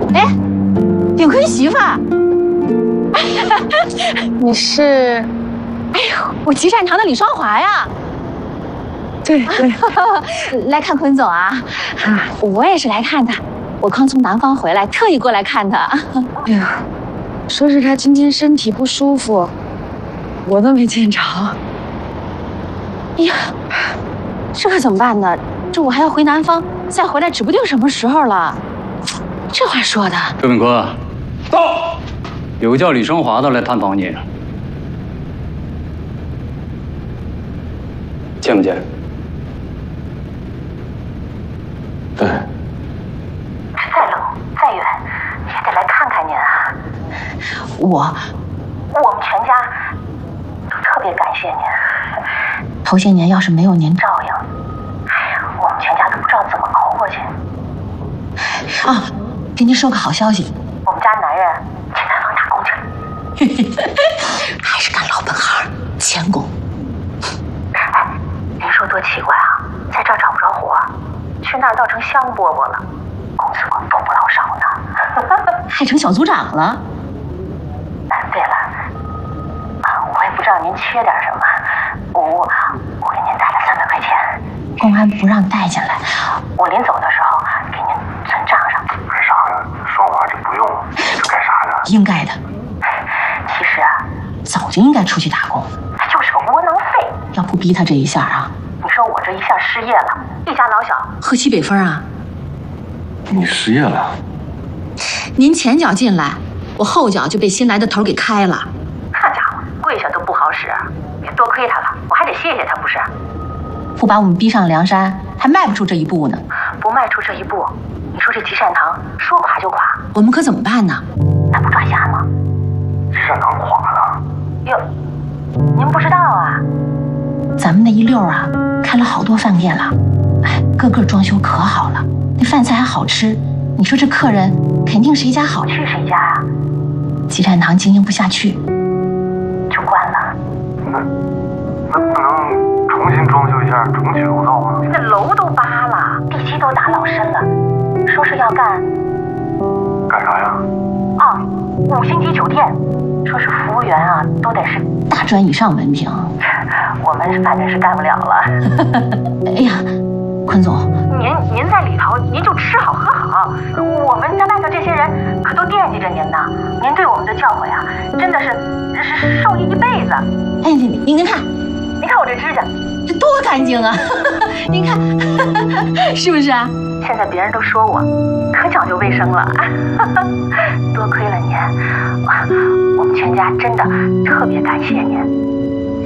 哎，秉坤媳妇儿， 你是？ 哎呦，我集善堂的李双华呀。 对对， 来看坤总啊！我也是来看他，我刚从南方回来，特意过来看他。 哎呀，说是他今天身体不舒服，我都没见着。 哎呀，这可怎么办呢？这我还要回南方，再回来指不定什么时候了。这话说的。 周秉坤，到，有个叫李生华的来探访你，见不见？ 对。 再冷再远，也得来看看您啊。 我们全家都特别感谢您。 头些年要是没有您照应，哎呀，我们全家都不知道怎么熬过去。 啊，给您说个好消息， 我们家男人去南方打工去了， 还是干老本行，钳工。 哎，您说多奇怪啊，在这儿找不着活，去那儿倒成香饽饽了，工资都不老少呢， 还成小组长了。 对了，我也不知道您缺点什么，我给您带了300块钱， 公安不让带进来， 我临走的时候给您存账上。 干啥呀？双华这不用，这干啥的？ 应该的。 其实啊， 早就应该出去打工， 他就是个窝囊废。 要不逼他这一下啊， 你说我这一下失业了，一家老小喝西北风啊！ 你失业了？ 您前脚进来，我后脚就被新来的头给开了。 那家伙跪下都不好使，也多亏他了，我还得谢谢他不是？ 不把我们逼上梁山，还迈不出这一步呢。 不迈出这一步，你说这集善堂说垮就垮， 我们可怎么办呢？ 那不抓瞎吗？ 集善堂垮了？ 哟，您不知道啊？ 咱们那一溜啊，开了好多饭店了，哎，个个装修可好了，那饭菜还好吃。你说这客人肯定谁家好去谁家啊？ 集善堂经营不下去， 就关了。 那不能重新装修一下，重启炉灶吗？ 那楼都扒了，地基都打老深了，说是要干啥呀？ 啊，5星级酒店，说是服务员啊都得是大专以上文凭。 我们反正是干不了了。 哎呀，坤总， 您在里头，您就吃好喝好，我们在外头这些人可都惦记着您呢。您对我们的教诲啊，真的是受益一辈子。 哎，您看， 您看我这指甲， 这多干净啊！您看，是不是啊？ 现在别人都说我可讲究卫生了，多亏了您，我们全家真的特别感谢您。